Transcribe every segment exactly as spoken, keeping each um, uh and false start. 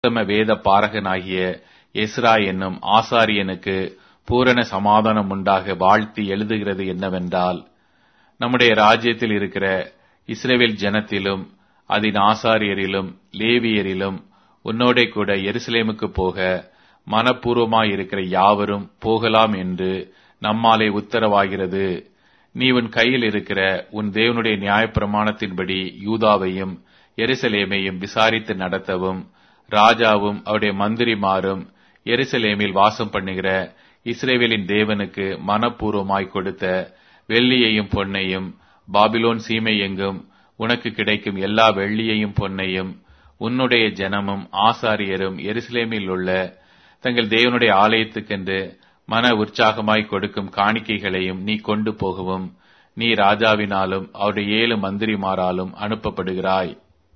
உத்தம வேத பாரகனாகிய எஸ்ரா என்னும் ஆசாரியனுக்கு பூரண சமாதானம் உண்டாக வாழ்த்தி எழுதுகிறது என்னவென்றால், நம்முடைய ராஜ்யத்தில் இருக்கிற இஸ்ரவேல் ஜனத்திலும் அதன் ஆசாரியரிலும் லேவியரிலும் உன்னோடே கூட எருசலேமுக்கு போக மனப்பூர்வமாயிருக்கிற யாவரும் போகலாம் என்று நம்மாலே உத்தரவாகிறது. நீ உன் கையில் இருக்கிற உன் தேவனுடைய நியாயப்பிரமாணத்தின்படி யூதாவையும் எருசலேமையும் விசாரித்து நடத்தவும், ராஜாவும் அவருடைய மந்திரிமாரும் எருசலேமில் வாசம் பண்ணுகிற இஸ்ரவேலின் தேவனுக்கு மனப்பூர்வமாய் கொடுத்த வெள்ளியையும் பொன்னையும், பாபிலோன் சீமை எங்கும் உனக்கு கிடைக்கும் எல்லா வெள்ளியையும் பொன்னையும் உன்னுடைய ஜனமும் ஆசாரியரும் எருசலேமில் உள்ள தங்கள் தேவனுடைய ஆலயத்துக்கென்று மன உற்சாகமாய் கொடுக்கும் காணிக்கைகளையும் நீ கொண்டு போகவும் நீ ராஜாவினாலும் அவருடைய ஏழு மந்திரிமாராலும் அனுப்பப்படுகிறாய்.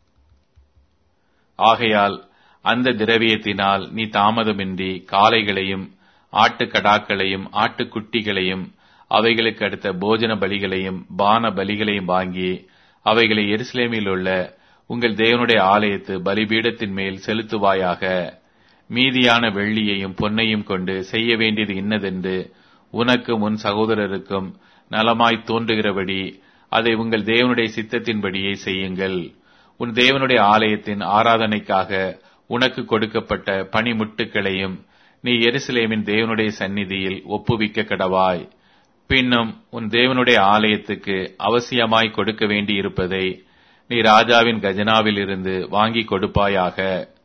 ஆகையால் அந்த திரவியத்தினால் நீ தாமதமின்றி காளைகளையும் ஆட்டுக்கடாக்களையும் ஆட்டுக்குட்டிகளையும் அவைகளுக்கு அடுத்த போஜன பலிகளையும் பான பலிகளையும் வாங்கி அவைகளை எருசலேமில் உள்ள உங்கள் தேவனுடைய ஆலயத்து பலிபீடத்தின் மேல் செலுத்துவாயாக. மீதியான வெள்ளியையும் பொன்னையும் கொண்டு செய்ய வேண்டியது இன்னதென்று உனக்கும் உன் சகோதரருக்கும் நலமாய் தோன்றுகிறபடி அதை உங்கள் தேவனுடைய சித்தத்தின்படியே செய்யுங்கள். உன் தேவனுடைய ஆலயத்தின் ஆராதனைக்காக உனக்கு கொடுக்கப்பட்ட பணிமுட்டுகளையும் நீ எருசலேமின் தேவனுடைய சந்நிதியில் ஒப்புவிக்க கடவாய். பின்னும் உன் தேவனுடைய ஆலயத்துக்கு அவசியமாய் கொடுக்க வேண்டியிருப்பதை நீ ராஜாவின் கஜனாவில் இருந்து வாங்கி கொடுப்பாயாக.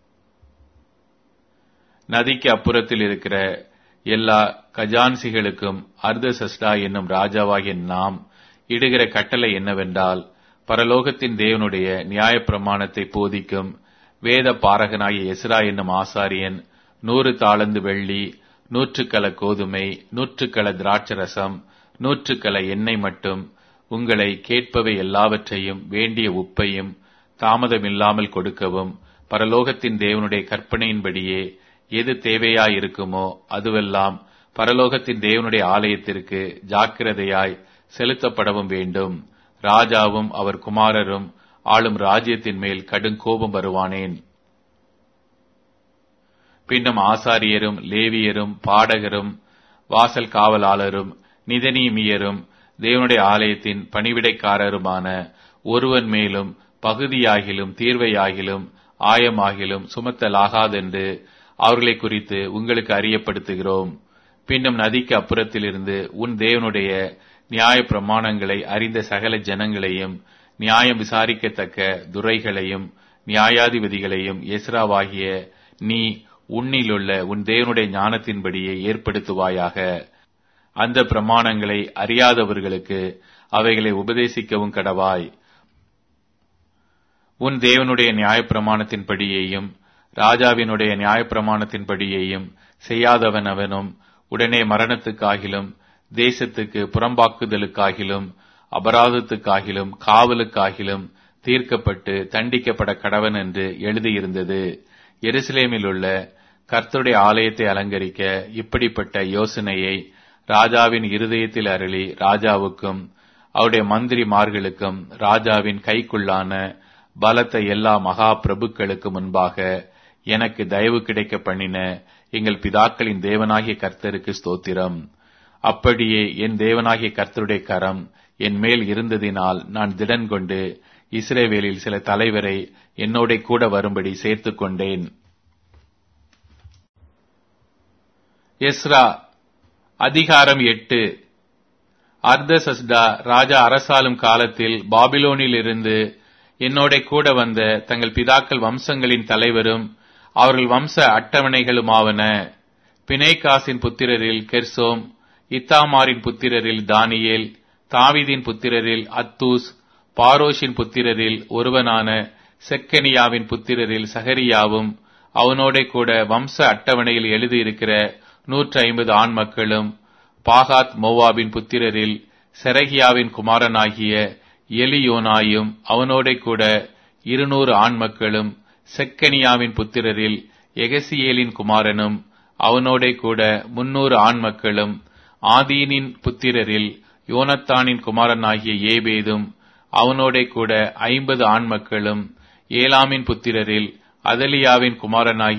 நதிக்கு அப்புறத்தில் இருக்கிற எல்லா கஜான்சிகளுக்கும் அர்தசஷ்டா என்னும் ராஜாவாகிய நாம் இடுகிற கட்டளை என்னவென்றால், பரலோகத்தின் தேவனுடைய நியாயப்பிரமாணத்தை போதிக்கும் வேத பாரகனாகிய எஸ்ரா என்னும் ஆசாரியன் நூறு தாளந்து வெள்ளி, நூற்றுக்கள கோதுமை, நூற்றுக்கள திராட்சரசம், நூற்றுக்கள எண்ணெய் மட்டும் உங்களை கேட்பவை எல்லாவற்றையும் வேண்டிய உப்பையும் தாமதமில்லாமல் கொடுக்கவும், பரலோகத்தின் தேவனுடைய கற்பனையின்படியே எது தேவையாயிருக்குமோ அதுவெல்லாம் பரலோகத்தின் தேவனுடைய ஆலயத்திற்கு ஜாக்கிரதையாய் செலுத்தப்படவும் வேண்டும். ராஜாவும் அவர் குமாரரும் ஆளும் ராஜ்யத்தின் மேல் கடும் கோபம் வருவானேன். பின்னும் ஆசாரியரும் லேவியரும் பாடகரும் வாசல் காவலாளரும் நிதனீமியரும் தேவனுடைய ஆலயத்தின் பணிவிடைக்காரருமான ஒருவன் மேலும் பகுதியாகிலும் தீர்வையாகிலும் ஆயமாகிலும் சுமத்தலாகாதென்று அவர்களை குறித்து உங்களுக்கு அறியப்படுத்துகிறோம். பின்னும் நதிக்கு அப்புறத்திலிருந்து உன் தேவனுடைய நியாய பிரமாணங்களை அறிந்த சகல ஜனங்களையும் நியாயம் விசாரிக்கத்தக்க துரைகளையும் நியாயாதிபதிகளையும் எஸ்ராவாகிய நீ உன்னிலுள்ள உன் தேவனுடைய ஞானத்தின்படியே ஏற்படுத்துவாயாக. அந்த பிரமாணங்களை அறியாதவர்களுக்கு அவைகளை உபதேசிக்கவும் கடவாய். உன் தேவனுடைய நியாயப்பிரமாணத்தின்படியேயும் ராஜாவினுடைய நியாயப்பிரமாணத்தின்படியேயும் செய்யாதவன் அவனும் உடனே மரணத்துக்காகிலும் தேசத்துக்கு புறம்பாக்குதலுக்காகிலும் அபராதத்துக்காகிலும் காவலுக்காகிலும் தீர்க்கப்பட்டு தண்டிக்கப்பட கடவன் என்று எழுதியிருந்தது. எருசலேமில் உள்ள கர்த்தருடைய ஆலயத்தை அலங்கரிக்க இப்படிப்பட்ட யோசனையை ராஜாவின் இருதயத்தில் அருளி ராஜாவுக்கும் அவருடைய மந்திரிமார்களுக்கும் ராஜாவின் கைக்குள்ளான பலத்த எல்லா மகா பிரபுக்களுக்கு முன்பாக எனக்கு தயவு கிடைக்க பண்ணின எங்கள் பிதாக்களின் தேவனாகிய கர்த்தருக்கு ஸ்தோத்திரம். அப்படியே என் தேவனாகிய கர்த்தருடைய கரம் என் மேல் இருந்ததினால் நான் திடன் கொண்டு இஸ்ரவேலில் சில தலைவரை என்னோட கூட வரும்படி சேர்த்துக் கொண்டேன். எஸ்ரா அதிகாரம் எட்டு. அர்தசஷ்டா ராஜா அரசாளும் காலத்தில் பாபிலோனில் இருந்து என்னோட கூட வந்த தங்கள் பிதாக்கள் வம்சங்களின் தலைவரும் அவர்கள் வம்ச அட்டவணைகளுமாவன: பிணைகாசின் புத்திரரில் கெர்சோம், இத்தாமாரின் புத்திரரில் தானியேல், தாவீதின் புத்திரரில் அத்தூஸ், பாரோஷின் புத்திரரில் ஒருவனான செக்கனியாவின் புத்திரரில் சகரியாவும் அவனோட கூட வம்ச அட்டவணையில் எழுதியிருக்கிற நூற்றி ஐம்பது ஆண் மக்களும், பாகாத் மோவாபின் புத்திரரில் செரகியாவின் குமாரனாகிய எலியோனாயும் அவனோட கூட இருநூறு ஆண் மக்களும், செக்கனியாவின் புத்திரரில் எகசியேலின் குமாரனும் அவனோட கூட முன்னூறு ஆண் மக்களும், ஆதீனின் புத்திரரில் யோனத்தானின் குமாரனாகிய ஏபேதும் அவனோட கூட ஐம்பது ஆண் மக்களும், ஏலாமின் புத்திரரில் அதலியாவின் குமாரனாகிய